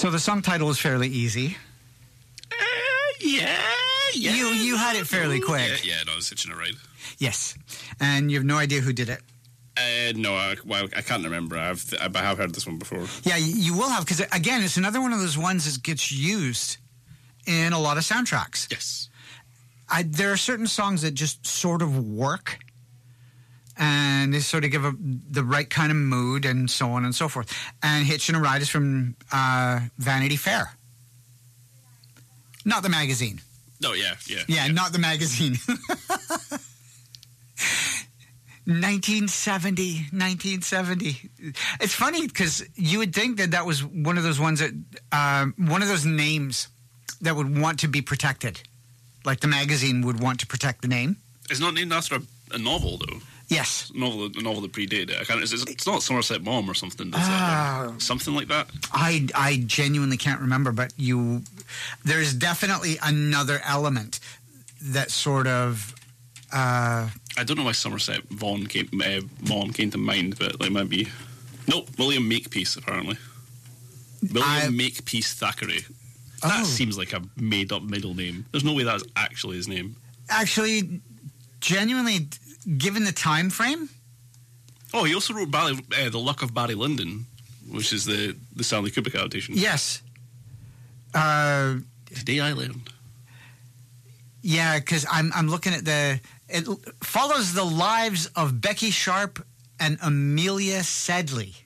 So the song title is fairly easy. Yeah. You had it fairly quick. Yeah, no, I was hitching a ride. Yes. And you have no idea who did it. No, I can't remember. I have heard this one before. Yeah, you will have, because, again, it's another one of those ones that gets used in a lot of soundtracks. Yes. There are certain songs that just sort of work, and they sort of give the right kind of mood and so on and so forth. And Hitchin' a Ride is from Vanity Fair. Not the magazine. No, yeah. Yeah, not the magazine. 1970. It's funny because you would think that was one of those ones that, one of those names that would want to be protected. Like the magazine would want to protect the name. It's not named after a novel, though. Yes. A novel that predated it. It's not Somerset Maugham or something, is it? Something like that? I genuinely can't remember, but there's definitely another element that sort of... I don't know why Somerset Maugham came to mind, but it might be... Nope, William Makepeace, apparently. William Makepeace Thackeray. That seems like a made-up middle name. There's no way that's actually his name. Actually, genuinely, given the time frame... Oh, he also wrote The Luck of Barry Lyndon, which is the Stanley Kubrick adaptation. Yes. Today I learned. Yeah, because I'm looking at it follows the lives of Becky Sharp and Amelia Sedley.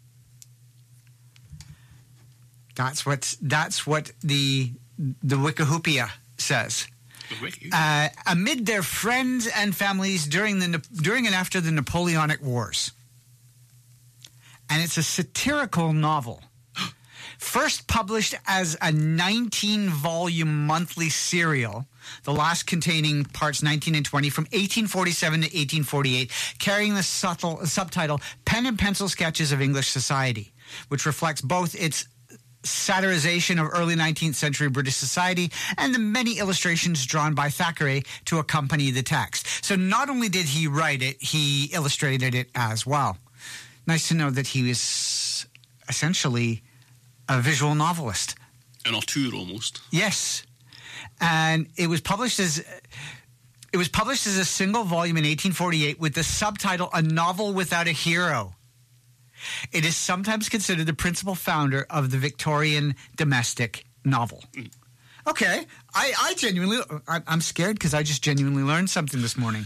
That's what the Wikihoopia says. Amid their friends and families during and after the Napoleonic Wars. And it's a satirical novel. First published as a 19-volume monthly serial, the last containing parts 19 and 20 from 1847 to 1848, carrying the subtitle Pen and Pencil Sketches of English Society, which reflects both its satirization of early 19th century British society and the many illustrations drawn by Thackeray to accompany the text. So not only did he write it, he illustrated it as well. Nice to know that he was essentially a visual novelist. An auteur, almost. Yes. And it was published as a single volume in 1848 with the subtitle A Novel Without a Hero. It is sometimes considered the principal founder of the Victorian domestic novel. Okay. I'm scared because I just genuinely learned something this morning.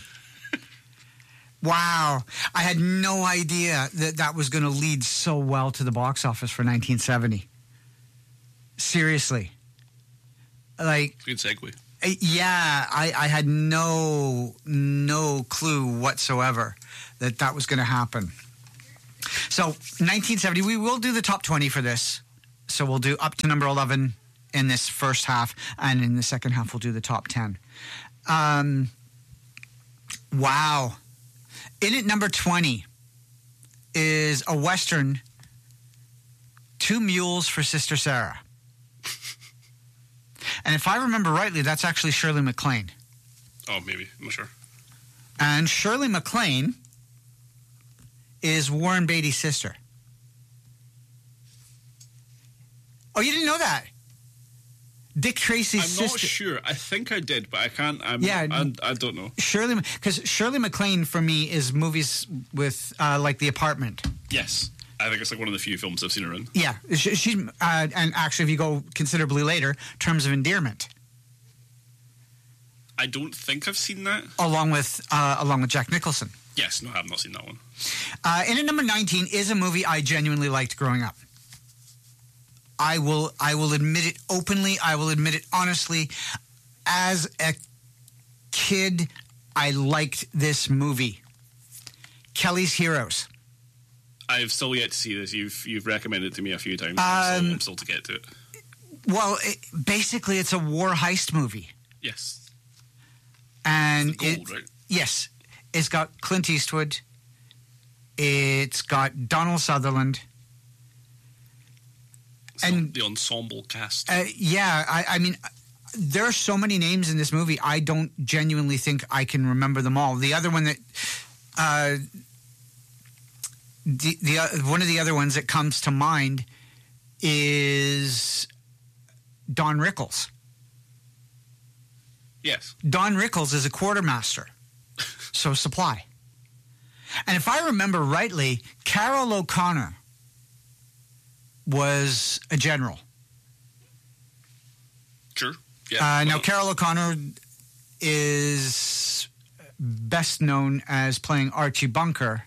Wow. I had no idea that was going to lead so well to the box office for 1970. Seriously. Good segue. Yeah, I had no clue whatsoever that was going to happen. So 1970, we will do the top 20 for this. So we'll do up to number 11 in this first half, and in the second half we'll do the top 10. Wow. In at number 20 is a Western, Two Mules for Sister Sarah. And if I remember rightly, that's actually Shirley MacLaine. Oh, maybe. I'm not sure. And Shirley MacLaine is Warren Beatty's sister. Oh, you didn't know that? Dick Tracy's sister. I'm not sure. I think I did, but I can't. I don't know. Because Shirley MacLaine for me is movies with like The Apartment. Yes. I think it's like one of the few films I've seen her in. Yeah. She's and actually, if you go considerably later, Terms of Endearment. I don't think I've seen that. Along with Jack Nicholson. Yes, no, I have not seen that one. In at number 19 is a movie I genuinely liked growing up. I will admit it openly. I will admit it honestly. As a kid, I liked this movie. Kelly's Heroes. I've still yet to see this. You've recommended it to me a few times. I'm still to get to it. Well, basically, it's a war heist movie. Yes. And it's gold, right? Yes. It's got Clint Eastwood. It's got Donald Sutherland. And the ensemble cast. Yeah, I mean, there are so many names in this movie. I don't genuinely think I can remember them all. The other one that, one of the other ones that comes to mind is Don Rickles. Yes. Don Rickles is a quartermaster. So supply. And if I remember rightly, Carroll O'Connor was a general. Sure. Yeah. Now, Carroll O'Connor is best known as playing Archie Bunker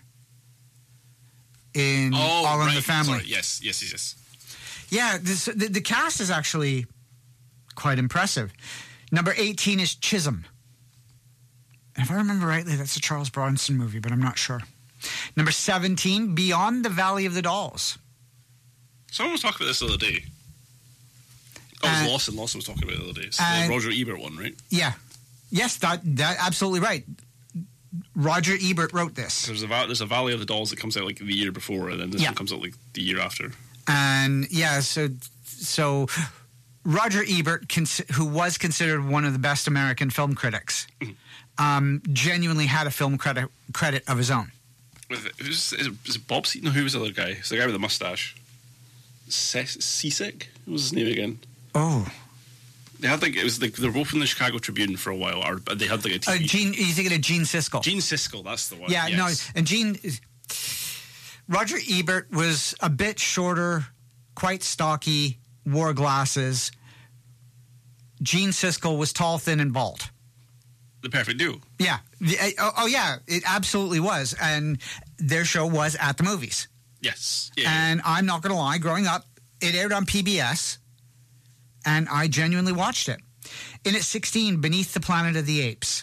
in All in the Family. Sorry. Yes. Yeah, the cast is actually quite impressive. Number 18 is Chisholm. And if I remember rightly, that's a Charles Bronson movie, but I'm not sure. Number 17, Beyond the Valley of the Dolls. Someone was talking about this the other day. Oh, it was Lawson. Lawson was talking about it the other day. It's the Roger Ebert one, right? Yeah. Yes, that absolutely right. Roger Ebert wrote this. There's a Valley of the Dolls that comes out like the year before, and then this one comes out like the year after. And yeah, so Roger Ebert, who was considered one of the best American film critics, genuinely had a film credit of his own. Is it Bob Seaton? Who was the other guy? It's the guy with the mustache. Seasick? What was his name again? Oh. They had they were both in the Chicago Tribune for a while, or they had like a TV. You thinking of Gene Siskel? Gene Siskel, that's the one. Yeah, yes. No, and Roger Ebert was a bit shorter, quite stocky, wore glasses. Gene Siskel was tall, thin, and bald. The perfect duo. Yeah. Oh, yeah, it absolutely was. And their show was at the movies. Yes. Yeah. And I'm not going to lie, growing up, it aired on PBS, and I genuinely watched it. In at 16, Beneath the Planet of the Apes.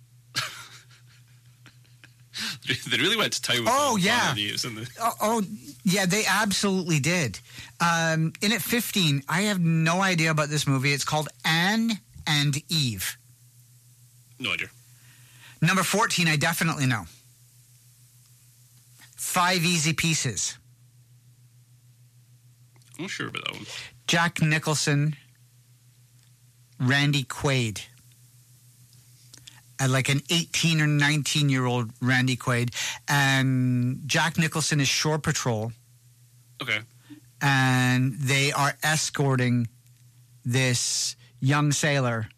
They really went to town with Planet of the Apes, didn't they? Yeah, they absolutely did. In at 15, I have no idea about this movie. It's called Anne and Eve. No idea. Number 14, I definitely know. 5 Easy Pieces. I'm not sure about that one. Jack Nicholson, Randy Quaid. Like an 18 or 19-year-old Randy Quaid. And Jack Nicholson is Shore Patrol. Okay. And they are escorting this young sailor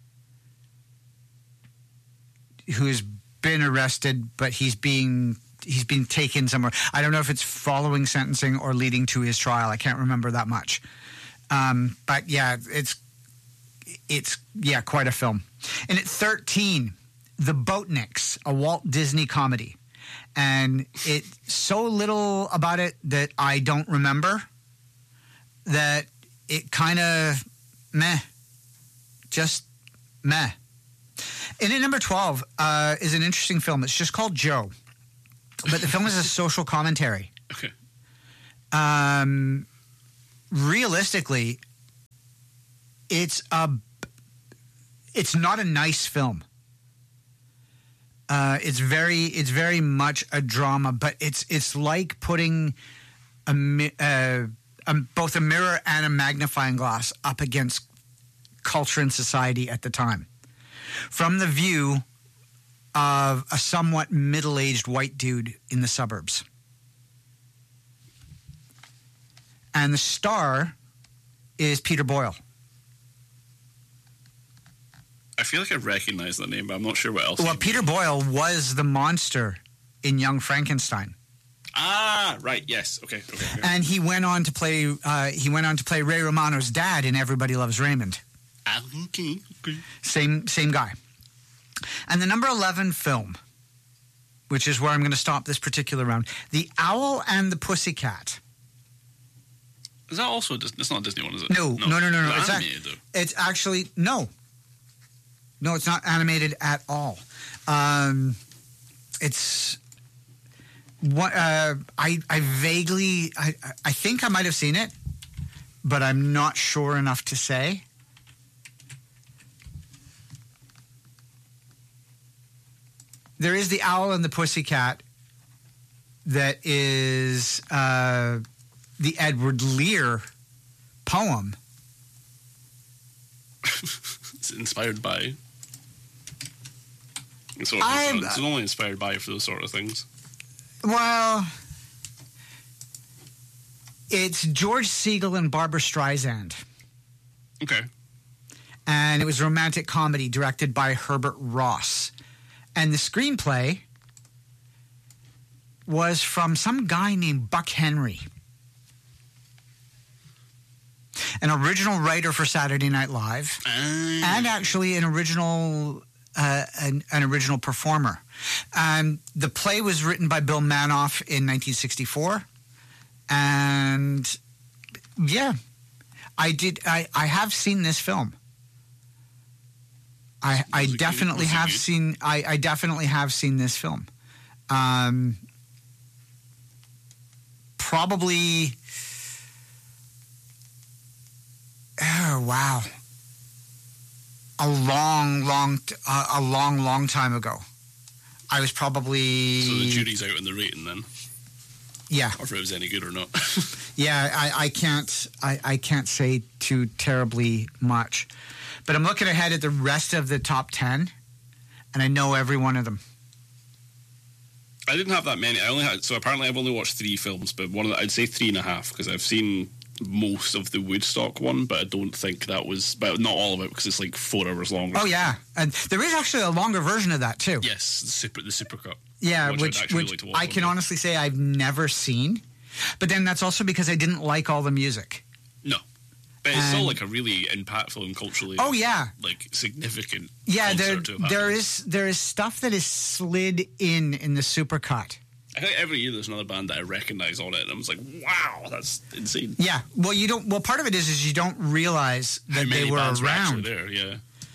who's been arrested, but he's being taken somewhere. I don't know if it's following sentencing or leading to his trial. I can't remember that much. But yeah, it's quite a film. And at 13, The Boatniks, a Walt Disney comedy. And it's so little about it that I don't remember that it kind of just meh. And at number 12 is an interesting film. It's just called Joe. But the film is a social commentary. Okay. Realistically, it's not a nice film. It's very much a drama, but it's like putting both a mirror and a magnifying glass up against culture and society at the time. From the view of a somewhat middle-aged white dude in the suburbs. And the star is Peter Boyle. I feel like I recognize that name, but I'm not sure what else. Well, Peter Boyle was the monster in Young Frankenstein. Ah, right. Yes. Okay. And he went on to play. Ray Romano's dad in Everybody Loves Raymond. Okay. Same guy. And the number 11 film, which is where I'm going to stop this particular round, The Owl and the Pussycat. Is that also it's not a Disney one, is it? No. It's animated, though. It's actually no, it's not animated at all. It's what I vaguely I think I might have seen it, but I'm not sure enough to say. There is The Owl and the Pussycat that is the Edward Lear poem. It's inspired by. It's only inspired by for those sort of things. Well, it's George Segal and Barbra Streisand. Okay. And it was a romantic comedy directed by Herbert Ross. And the screenplay was from some guy named Buck Henry, an original writer for Saturday Night Live, and actually an original performer. The play was written by Bill Manoff in 1964, and yeah, I have seen this film. I definitely have seen. I definitely have seen this film. Probably. Oh wow! A long time ago. I was probably. So the jury's out on the rating then. Yeah. Or if it was any good or not. Yeah, I can't say too terribly much. But I'm looking ahead at the rest of the top 10, and I know every one of them. I didn't have that many. So apparently I've only watched 3 films, but I'd say 3.5, because I've seen most of the Woodstock one, but I don't think that was, but not all of it, because it's like 4 hours long. Oh yeah, and there is actually a longer version of that too. Yes, the supercut. Yeah, which I can honestly say I've never seen, but then that's also because I didn't like all the music. No, but it's still like a really impactful and culturally. Oh yeah, like significant. Yeah, there is stuff that is slid in the supercut. I think every year there's another band that I recognize on it, and I'm just like, wow, that's insane. Yeah, well, you don't. Well, part of it is you don't realize that they were around. There, yeah.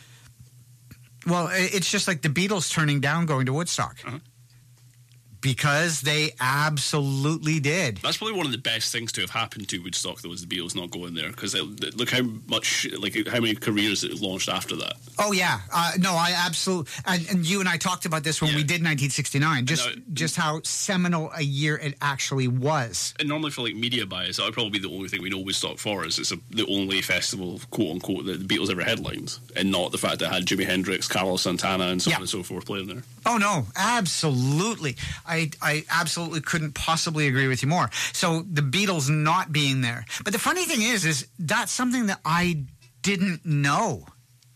Well, it's just like the Beatles turning down going to Woodstock. Uh-huh. Because they absolutely did. That's probably one of the best things to have happened to Woodstock, though, was the Beatles not going there. Because look how many careers it launched after that. Oh yeah, no, I absolutely. And you and I talked about this when we did 1969. Just how seminal a year it actually was. And normally for like media bias, that would probably be the only thing we know Woodstock for is it's the only festival, quote unquote, that the Beatles ever headlined, and not the fact that it had Jimi Hendrix, Carlos Santana, and so on and so forth playing there. Oh no, absolutely. I absolutely couldn't possibly agree with you more. So the Beatles not being there. But the funny thing is that's something that I didn't know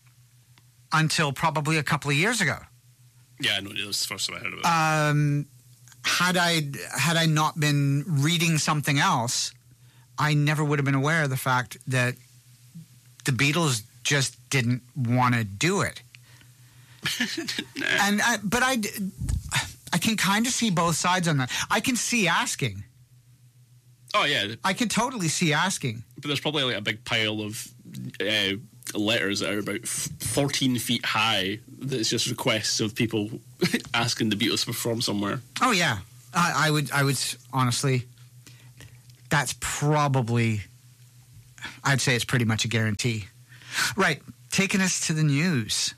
until probably a couple of years ago. Yeah, I know. It was the first time I heard about it. Had I not been reading something else, I never would have been aware of the fact that the Beatles just didn't want to do it. Nah. But I can kind of see both sides on that. I can see asking. Oh, yeah. I can totally see asking. But there's probably like a big pile of letters that are about 14 feet high that's just requests of people asking the Beatles to perform somewhere. Oh, yeah. I would honestly, that's probably, I'd say it's pretty much a guarantee. Right. Taking us to the news.